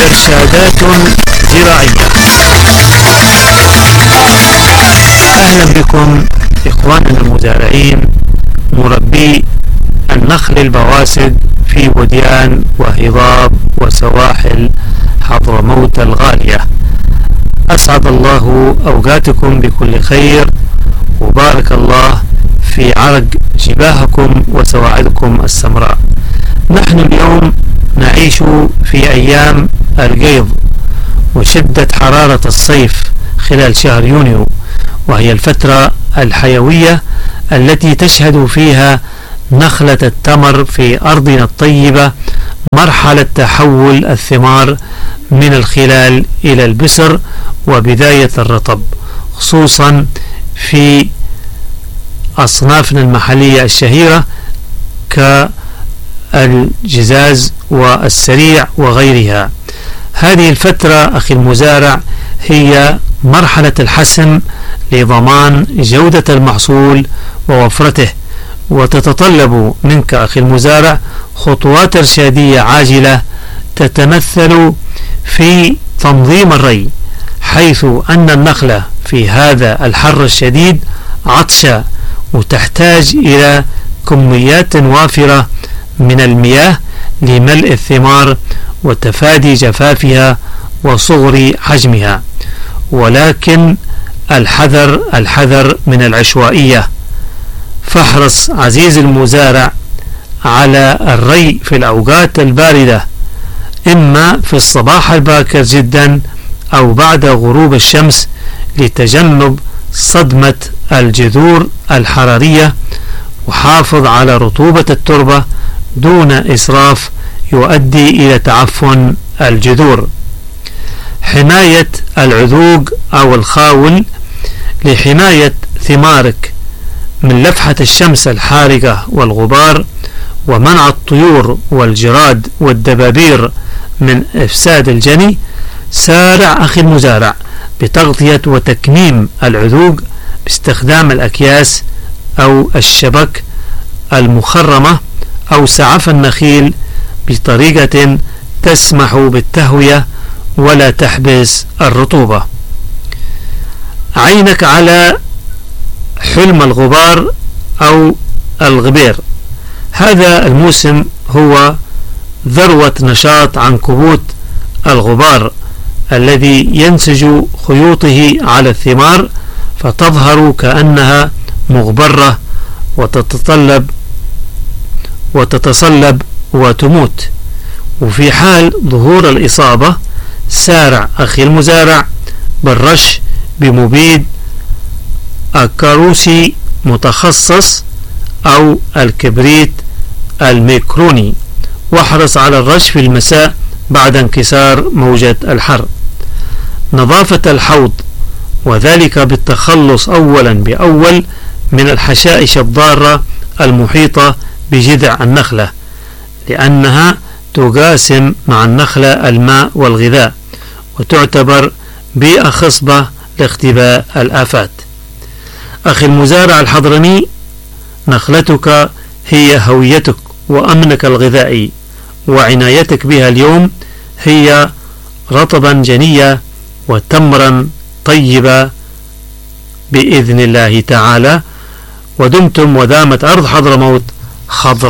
إرشادات زراعية. أهلا بكم إخواننا المزارعين مربي النخل البواسد في وديان وهضاب وسواحل حضرموت الغالية. أسعد الله أوقاتكم بكل خير، وبارك الله في عرق جباهكم وسواعدكم السمراء. نحن اليوم نعيش في أيام القيض وشدة حرارة الصيف خلال شهر يونيو، وهي الفترة الحيوية التي تشهد فيها نخلة التمر في أرضنا الطيبة مرحلة تحول الثمار من الخلال إلى البسر وبداية الرطب، خصوصا في أصنافنا المحلية الشهيرة كالجزاز والسريع وغيرها. هذه الفترة أخي المزارع هي مرحلة الحسم لضمان جودة المحصول ووفرته، وتتطلب منك أخي المزارع خطوات إرشادية عاجلة تتمثل في تنظيم الري، حيث أن النخلة في هذا الحر الشديد عطشة وتحتاج إلى كميات وافرة من المياه لملء الثمار وتفادي جفافها وصغر حجمها، ولكن الحذر من العشوائية. فاحرص عزيز المزارع على الري في الأوقات الباردة، إما في الصباح الباكر جدا أو بعد غروب الشمس، لتجنب صدمة الجذور الحرارية، وحافظ على رطوبة التربة دون إسراف يؤدي إلى تعفن الجذور. حماية العذوق أو الخاول لحماية ثمارك من لفحة الشمس الحارقة والغبار، ومنع الطيور والجراد والدبابير من إفساد الجني. سارع أخي المزارع بتغطية وتكميم العذوق باستخدام الأكياس أو الشبك المخرمة أو سعف النخيل بطريقة تسمح بالتهوية ولا تحبس الرطوبة. عينك على حلم الغبار أو الغبير. هذا الموسم هو ذروة نشاط عنكبوت الغبار الذي ينسج خيوطه على الثمار فتظهر كأنها مغبرة وتتصلب وتموت. وفي حال ظهور الإصابة سارع أخي المزارع بالرش بمبيد الكاروسي متخصص أو الكبريت الميكروني، واحرص على الرش في المساء بعد انكسار موجة الحر. نظافة الحوض، وذلك بالتخلص أولا بأول من الحشائش الضارة المحيطة بجذع النخلة، لأنها تقاسم مع النخلة الماء والغذاء، وتعتبر بيئة خصبة لاختباء الآفات. أخي المزارع الحضرمي، نخلتك هي هويتك وأمنك الغذائي، وعنايتك بها اليوم هي رطبا جنية وتمرا طيبة بإذن الله تعالى. ودمتم ودامت أرض حضرموت خضراء.